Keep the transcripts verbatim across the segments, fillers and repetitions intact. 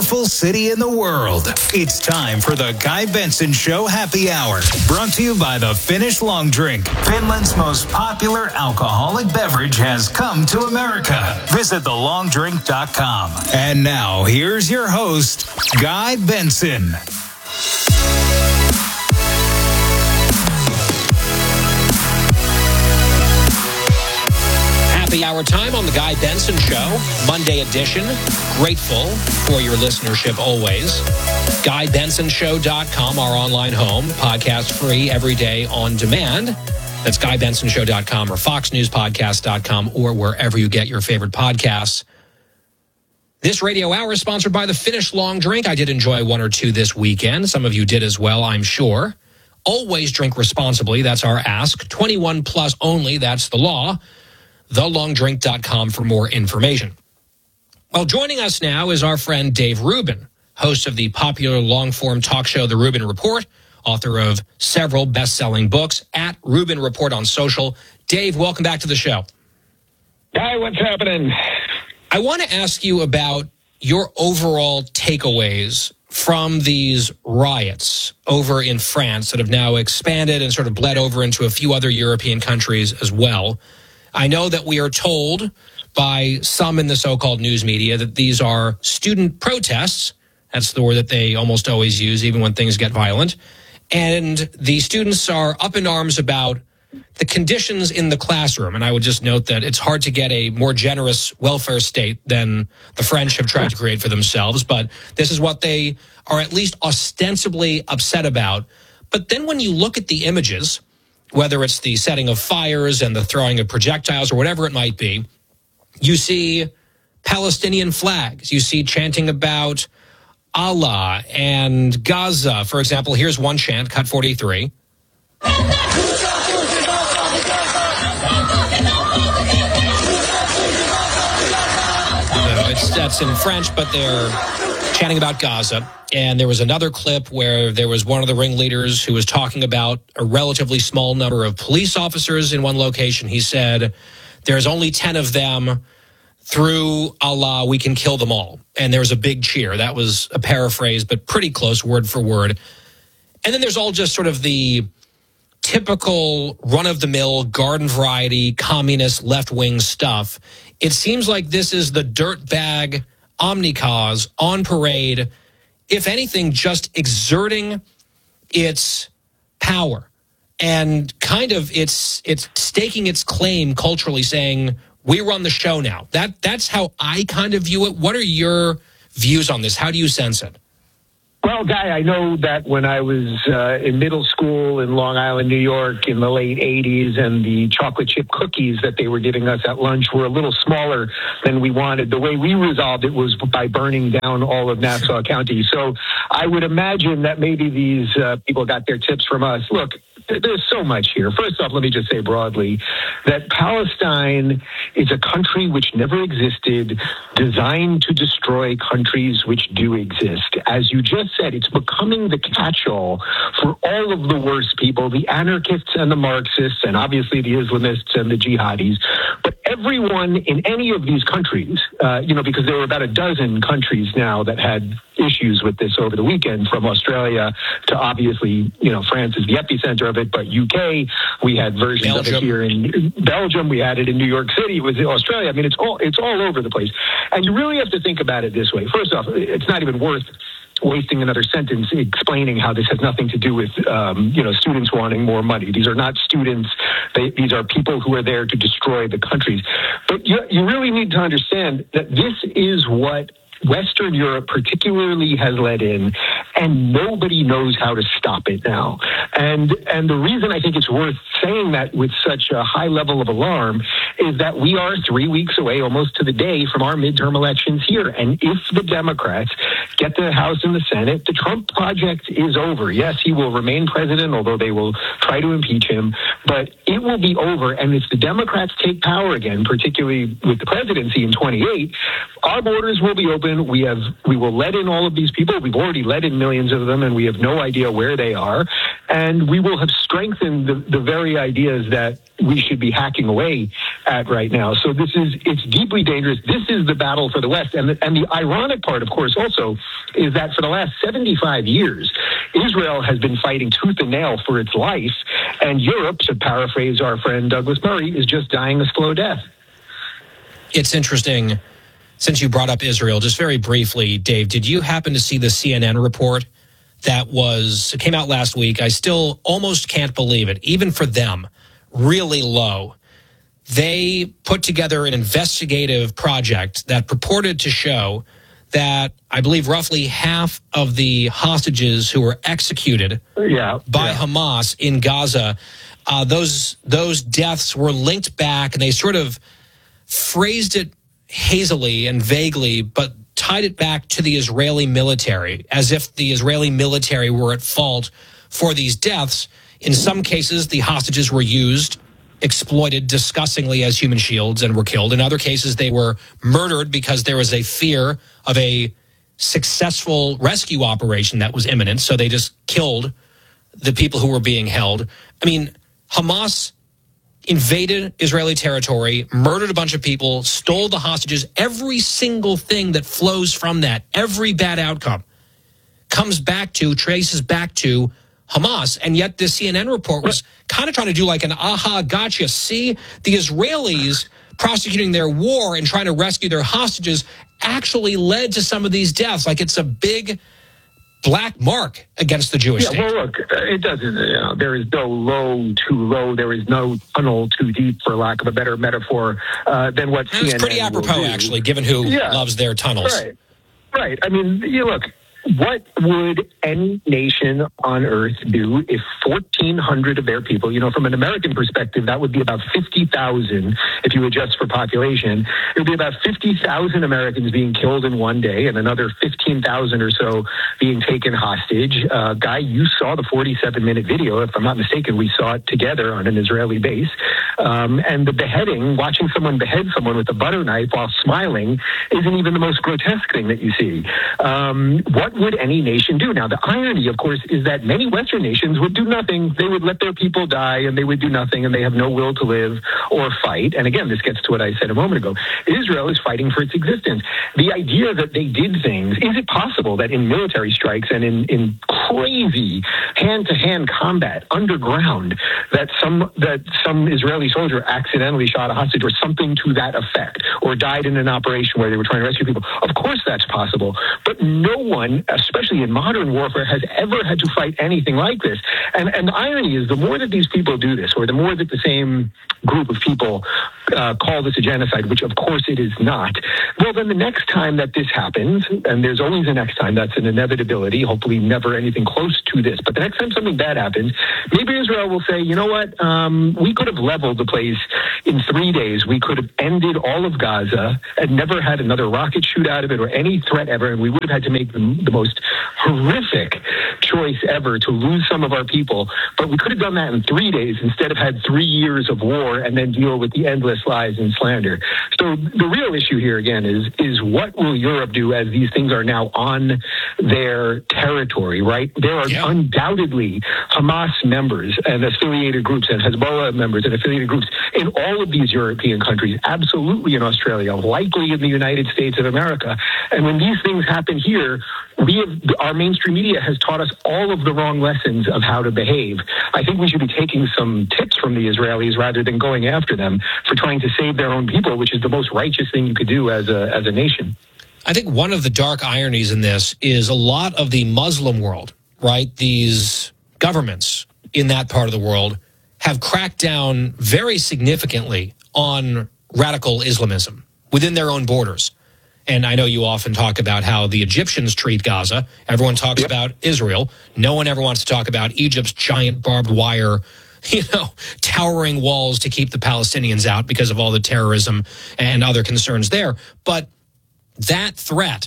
powerful city in the world. It's time for the Guy Benson Show Happy Hour, brought to you by the Finnish Long Drink. Finland's most popular alcoholic beverage has come to America. Visit the long drink dot com. And now, here's your host, Guy Benson. Happy hour time on the Guy Benson Show, Monday edition. Grateful for your listenership always. Guy Benson Show dot com, our online home, podcast free every day on demand. That's Guy Benson Show dot com or Fox News Podcast dot com or wherever you get your favorite podcasts. This radio hour is sponsored by the Finnish Long Drink. I did enjoy one or two this weekend. Some of you did as well, I'm sure. Always drink responsibly. That's our ask. twenty-one plus only. That's the law. the long drink dot com for more information. Well, joining us now is our friend Dave Rubin, host of the popular long-form talk show, The Rubin Report, author of several best-selling books, at Rubin Report on social. Dave, welcome back to the show. Hi, what's happening? I want to ask you about your overall takeaways from these riots over in France that have now expanded and sort of bled over into a few other European countries as well. I know that we are told by some in the so-called news media that these are student protests. That's the word that they almost always use, even when things get violent. And the students are up in arms about the conditions in the classroom. And I would just note that it's hard to get a more generous welfare state than the French have tried to create for themselves. But this is what they are at least ostensibly upset about. But then when you look at the images, whether it's the setting of fires and the throwing of projectiles or whatever it might be, you see Palestinian flags. You see chanting about Allah and Gaza. For example, here's one chant, cut forty-three. It's, that's in French, but they're chanting about Gaza. And there was another clip where there was one of the ringleaders who was talking about a relatively small number of police officers in one location. He said, there's only ten of them. Through Allah, we can kill them all. And there was a big cheer. That was a paraphrase, but pretty close word for word. And then there's all just sort of the typical run-of-the-mill, garden variety, communist, left-wing stuff. It seems like this is the dirtbag omnicause on parade, if anything, just exerting its power and kind of it's it's staking its claim culturally, saying, we run the show now. That That's how I kind of view it. What are your views on this? How do you sense it? Well, Guy, I know that when I was uh, in middle school in Long Island, New York in the late eighties, and the chocolate chip cookies that they were giving us at lunch were a little smaller than we wanted. The way we resolved it was by burning down all of Nassau County. So I would imagine that maybe these uh, people got their tips from us. Look, there's so much here. First off, let me just say broadly that Palestine is a country which never existed, designed to destroy countries which do exist. As you just said, it's becoming the catch-all for all of the worst people, the anarchists and the Marxists, and obviously the Islamists and the jihadis. But everyone in any of these countries, uh, you know, because there were about a dozen countries now that had issues with this over the weekend, from Australia to obviously, you know, France is the epicenter of it, but U K, we had versions Belgium. of it here in Belgium, we had it in New York City, it was in Australia. I mean, it's all it's all over the place. And you really have to think about it this way. First off, it's not even worth wasting another sentence explaining how this has nothing to do with, um, you know, students wanting more money. These are not students. They, these are people who are there to destroy the countries. But you, you really need to understand that this is what Western Europe particularly has led in, and nobody knows how to stop it now. And and the reason I think it's worth saying that with such a high level of alarm is that we are three weeks away, almost to the day, from our midterm elections here. And if the Democrats get the House and the Senate, the Trump project is over. Yes, he will remain president, although they will try to impeach him, but it will be over. And if the Democrats take power again, particularly with the presidency in twenty-eight, our borders will be open. open. We have we will let in all of these people. We've already let in millions of them, and we have no idea where they are. And we will have strengthened the, the very ideas that we should be hacking away at right now. So this is, it's deeply dangerous. This is the battle for the West. And the, and the ironic part, of course, also is that for the last seventy-five years, Israel has been fighting tooth and nail for its life. And Europe, to paraphrase our friend Douglas Murray, is just dying a slow death. It's interesting, since you brought up Israel, just very briefly, Dave, did you happen to see the C N N report that was, it came out last week? I still almost can't believe it, even for them. Really low. They put together an investigative project that purported to show that I believe roughly half of the hostages who were executed yeah, by yeah. Hamas in Gaza, uh, those those deaths were linked back, and they sort of phrased it hazily and vaguely, but tied it back to the Israeli military, as if the Israeli military were at fault for these deaths. In some cases, the hostages were used, exploited disgustingly as human shields, and were killed. In other cases, they were murdered because there was a fear of a successful rescue operation that was imminent, so they just killed the people who were being held. I mean, Hamas invaded Israeli territory, murdered a bunch of people, stole the hostages. Every single thing that flows from that, every bad outcome, comes back to, traces back to Hamas. And yet this C N N report was kind of trying to do like an aha, gotcha. See, the Israelis prosecuting their war and trying to rescue their hostages actually led to some of these deaths. Like it's a big black mark against the Jewish yeah, state. Well, look, it doesn't, you know, there is no low too low. There is no tunnel too deep, for lack of a better metaphor, uh, than what C N N It's pretty apropos, actually, given who yeah. loves their tunnels. Right. Right. I mean, you look, what would any nation on earth do if fourteen hundred of their people, you know, from an American perspective, that would be about fifty thousand if you adjust for population. It would be about fifty thousand Americans being killed in one day and another fifteen thousand or so being taken hostage. Uh, Guy, you saw the forty-seven minute video. If I'm not mistaken, we saw it together on an Israeli base. Um, and the beheading, watching someone behead someone with a butter knife while smiling isn't even the most grotesque thing that you see. Um, what would any nation do? Now, the irony, of course, is that many Western nations would do nothing. They would let their people die, and they would do nothing, and they have no will to live or fight. And again, this gets to what I said a moment ago. Israel is fighting for its existence. The idea that they did things, is it possible that in military strikes and in, in crazy hand-to-hand combat underground, that some that some Israeli soldier accidentally shot a hostage or something to that effect, or died in an operation where they were trying to rescue people? Of course that's possible. But no one, especially in modern warfare, has ever had to fight anything like this. And, and the irony is, the more that these people do this, or the more that the same group of people uh, call this a genocide, which of course it is not, well, then the next time that this happens, and there's always a next time, that's an inevitability, hopefully never anything close to this, but the next time something bad happens, maybe Israel will say, you know what, um, we could have leveled the place in three days. We could have ended all of Gaza and never had another rocket shoot out of it or any threat ever, and we would have had to make the, the most horrific choice ever to lose some of our people. But we could have done that in three days instead of had three years of war and then deal with the endless lies and slander. So the real issue here, again, is is what will Europe do as these things are now on their territory, right? There are yeah. undoubtedly Hamas members and affiliated groups and Hezbollah members and affiliated groups in all of these European countries, absolutely in Australia, likely in the United States of America. And when these things happen here, we have, our mainstream media has taught us all of the wrong lessons of how to behave. I think we should be taking some tips from the Israelis rather than going after them for trying to save their own people, which is the most righteous thing you could do as a as a nation. I think one of the dark ironies in this is a lot of the Muslim world, right? These governments in that part of the world have cracked down very significantly on radical Islamism within their own borders. And I know you often talk about how the Egyptians treat Gaza. Everyone talks yep. about Israel. No one ever wants to talk about Egypt's giant barbed wire, you know, towering walls to keep the Palestinians out because of all the terrorism and other concerns there. But that threat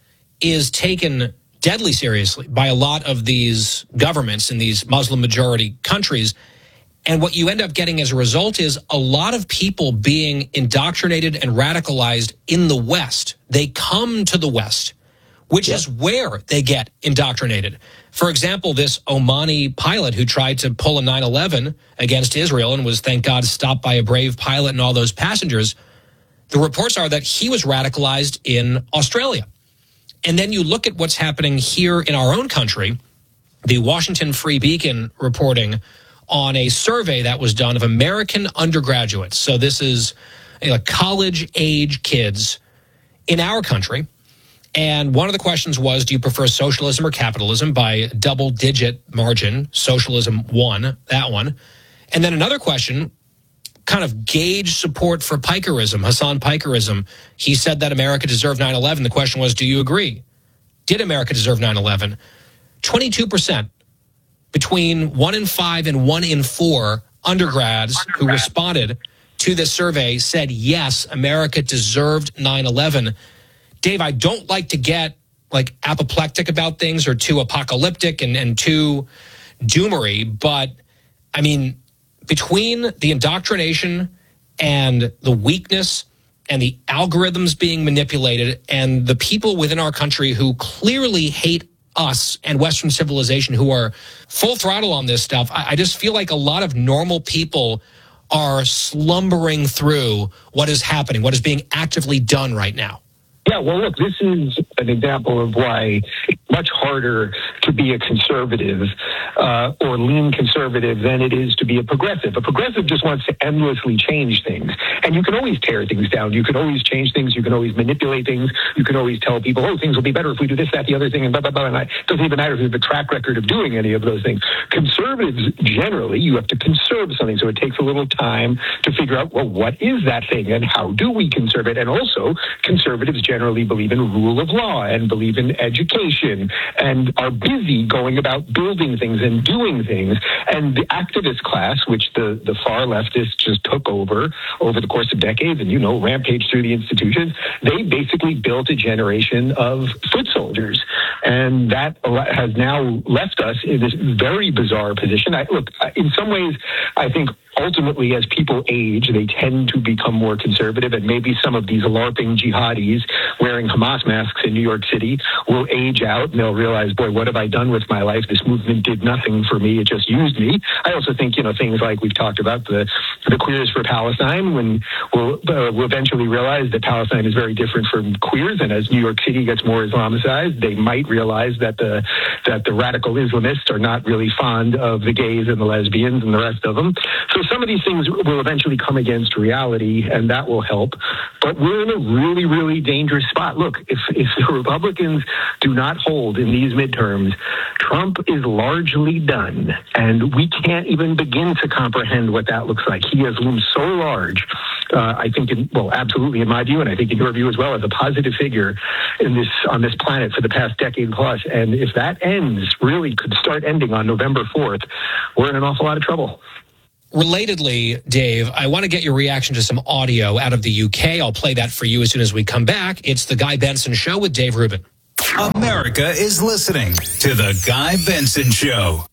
is taken deadly seriously by a lot of these governments in these Muslim majority countries. And what you end up getting as a result is a lot of people being indoctrinated and radicalized in the West. They come to the West, which yep. is where they get indoctrinated. For example, this Omani pilot who tried to pull a nine eleven against Israel and was, thank God, stopped by a brave pilot and all those passengers, the reports are that he was radicalized in Australia. And then you look at what's happening here in our own country, the Washington Free Beacon reporting on a survey that was done of American undergraduates. So this is you know, college-age kids in our country. And one of the questions was, do you prefer socialism or capitalism? By double-digit margin, socialism won, that one. And then another question, kind of gauge support for Pikerism, Hassan Pikerism. He said that America deserved nine eleven. The question was, do you agree? Did America deserve nine eleven? twenty-two percent between one in five and one in four undergrads who responded to this survey said, yes, America deserved nine eleven. Dave, I don't like to get like apoplectic about things or too apocalyptic and, and too doomery, but I mean, between the indoctrination and the weakness and the algorithms being manipulated and the people within our country who clearly hate us and Western civilization, who are full throttle on this stuff, I, I just feel like a lot of normal people are slumbering through what is happening, what is being actively done right now. Yeah, well, look, this is an example of why it's much harder to be a conservative uh, or lean conservative than it is to be a progressive. A progressive just wants to endlessly change things. And you can always tear things down. You can always change things. You can always manipulate things. You can always tell people, oh, things will be better if we do this, that, the other thing, and blah, blah, blah. And it doesn't even matter if you have a track record of doing any of those things. Conservatives, generally, you have to conserve something. So it takes a little time to figure out, well, what is that thing and how do we conserve it? And also, conservatives generally believe in rule of law and believe in education and are busy going about building things and doing things. And the activist class, which the, the far leftists just took over over the course of decades and, you know, rampaged through the institutions, they basically built a generation of foot soldiers. And that has now left us in this very bizarre position. I, look, in some ways, I think ultimately, as people age, they tend to become more conservative, and maybe some of these LARPing jihadis wearing Hamas masks in New York City will age out, and they'll realize, boy, what have I done with my life? This movement did nothing for me. It just used me. I also think, you know, things like we've talked about, the, the queers for Palestine, when we'll, uh, we'll eventually realize that Palestine is very different from queers, and as New York City gets more Islamicized, they might realize that the, that the radical Islamists are not really fond of the gays and the lesbians and the rest of them. So some of these things will eventually come against reality, and that will help. But we're in a really, really dangerous spot. Look, if, if the Republicans do not hold in these midterms, Trump is largely done, and we can't even begin to comprehend what that looks like. He has loomed so large, uh, I think, in, well, absolutely in my view, and I think in your view as well, as a positive figure in this on this planet for the past decade plus. And if that ends, really could start ending on November fourth, we're in an awful lot of trouble. Relatedly, Dave, I want to get your reaction to some audio out of the U K. I'll play that for you as soon as we come back. It's The Guy Benson Show with Dave Rubin. America is listening to The Guy Benson Show.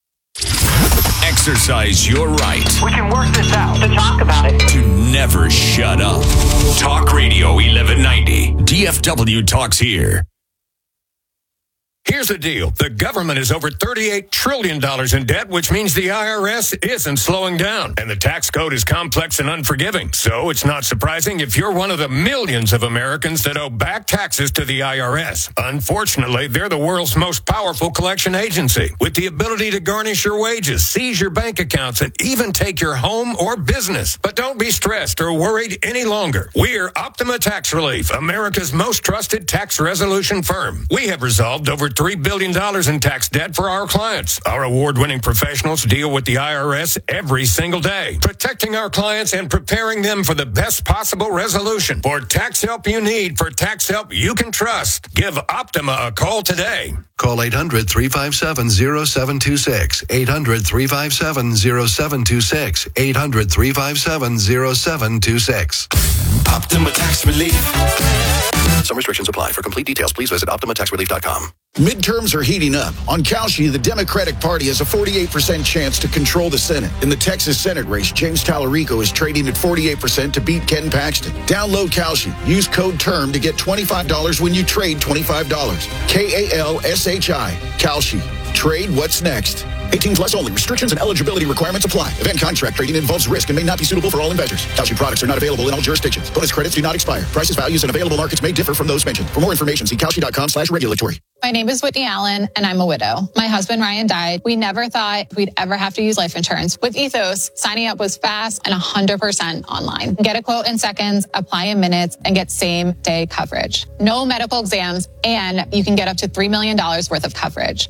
Exercise your right. We can work this out. To talk about it. To never shut up. Talk Radio eleven ninety. D F W Talks Here. Here's the deal. The government is over thirty-eight trillion dollars in debt, which means the I R S isn't slowing down. And the tax code is complex and unforgiving. So it's not surprising if you're one of the millions of Americans that owe back taxes to the I R S. Unfortunately, they're the world's most powerful collection agency, with the ability to garnish your wages, seize your bank accounts, and even take your home or business. But don't be stressed or worried any longer. We're Optima Tax Relief, America's most trusted tax resolution firm. We have resolved over three billion dollars in tax debt for our clients. Our award-winning professionals deal with the I R S every single day, protecting our clients and preparing them for the best possible resolution. For tax help you need, for tax help you can trust, give Optima a call today. Call eight hundred, three five seven, zero seven two six, eight hundred, three five seven, zero seven two six, eight hundred, three five seven, zero seven two six. Optima Tax Relief. Some restrictions apply. For complete details, please visit optima tax relief dot com. Midterms are heating up. On Kalshi, the Democratic Party has a forty-eight percent chance to control the Senate. In the Texas Senate race, James Tallarico is trading at forty-eight percent to beat Ken Paxton. Download Kalshi. Use code TERM to get twenty-five dollars when you trade twenty-five dollars. K A L S H I. Kalshi. Trade what's next. eighteen plus only. Restrictions and eligibility requirements apply. Event contract trading involves risk and may not be suitable for all investors. Kalshi products are not available in all jurisdictions. Bonus credits do not expire. Prices, values, and available markets may differ from those mentioned. For more information, see Kalshi.com slash regulatory. My name is Whitney Allen, and I'm a widow. My husband, Ryan, died. We never thought we'd ever have to use life insurance. With Ethos, signing up was fast and one hundred percent online. Get a quote in seconds, apply in minutes, and get same-day coverage. No medical exams, and you can get up to three million dollars worth of coverage.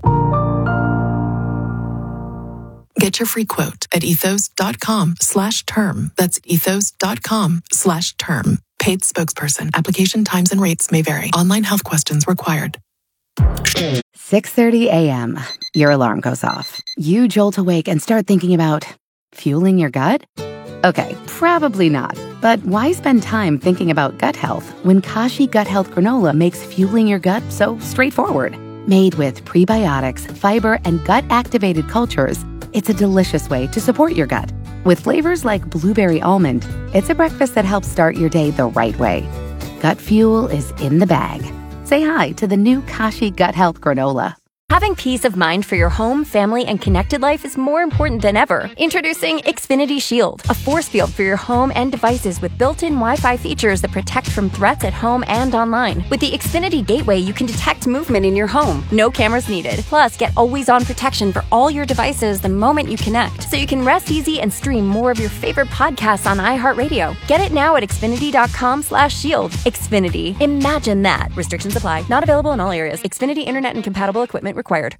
Get your free quote at ethos.com slash term. That's ethos.com slash term. Paid spokesperson. Application times and rates may vary. Online health questions required. six thirty a.m. Your alarm goes off. You jolt awake and start thinking about fueling your gut? Okay, probably not. But why spend time thinking about gut health when Kashi Gut Health Granola makes fueling your gut so straightforward? Made with prebiotics, fiber, and gut-activated cultures, it's a delicious way to support your gut. With flavors like blueberry almond, it's a breakfast that helps start your day the right way. Gut fuel is in the bag. Say hi to the new Kashi Gut Health Granola. Having peace of mind for your home, family, and connected life is more important than ever. Introducing Xfinity Shield, a force field for your home and devices with built-in Wi-Fi features that protect from threats at home and online. With the Xfinity Gateway, you can detect movement in your home. No cameras needed. Plus, get always-on protection for all your devices the moment you connect, so you can rest easy and stream more of your favorite podcasts on iHeartRadio. Get it now at xfinity.com slash shield. Xfinity. Imagine that. Restrictions apply. Not available in all areas. Xfinity Internet and compatible equipment required.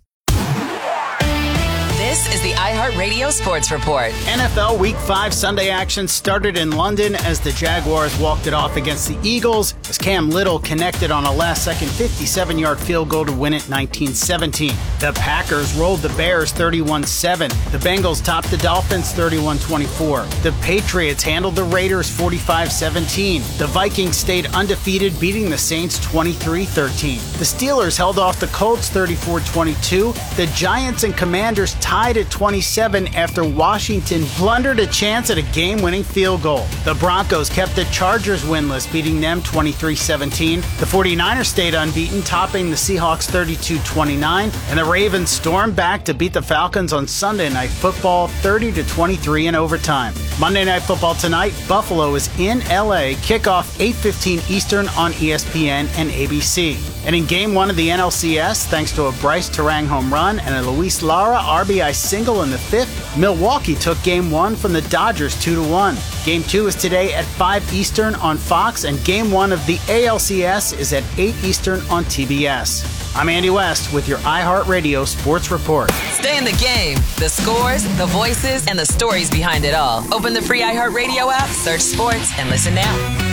This is the iHeartRadio Sports Report. N F L Week five Sunday action started in London as the Jaguars walked it off against the Eagles as Cam Little connected on a last-second fifty-seven-yard field goal to win it nineteen seventeen. The Packers rolled the Bears thirty-one seven. The Bengals topped the Dolphins thirty-one twenty-four. The Patriots handled the Raiders forty-five seventeen. The Vikings stayed undefeated, beating the Saints twenty-three thirteen. The Steelers held off the Colts thirty-four twenty-two. The Giants and Commanders tied at twenty-seven after Washington blundered a chance at a game-winning field goal. The Broncos kept the Chargers winless, beating them twenty-three seventeen. The 49ers stayed unbeaten, topping the Seahawks thirty-two twenty-nine. And the Ravens stormed back to beat the Falcons on Sunday Night Football thirty to twenty-three in overtime. Monday Night Football tonight, Buffalo is in L A. Kickoff eight fifteen Eastern on E S P N and A B C. And in Game one of the N L C S, thanks to a Bryce Terang home run and a Luis Lara R B I single in the fifth, Milwaukee took Game one from the Dodgers two to one. Game two is today at five Eastern on Fox, and Game one of the A L C S is at eight Eastern on T B S. I'm Andy West with your iHeartRadio Sports Report. Stay in the game. The scores, the voices, and the stories behind it all. Open the free iHeartRadio app, search sports, and listen now.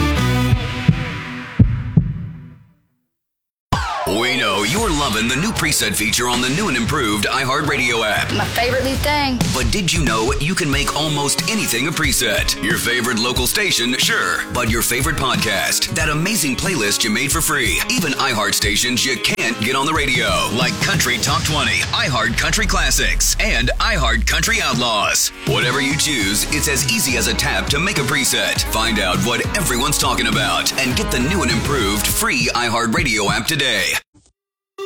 We know you're loving the new preset feature on the new and improved iHeartRadio app. My favorite new thing. But did you know you can make almost anything a preset? Your favorite local station, sure. But your favorite podcast, that amazing playlist you made for free. Even iHeart stations you can't get on the radio, like Country Top twenty, iHeart Country Classics, and iHeart Country Outlaws. Whatever you choose, it's as easy as a tap to make a preset. Find out what everyone's talking about and get the new and improved free iHeartRadio app today.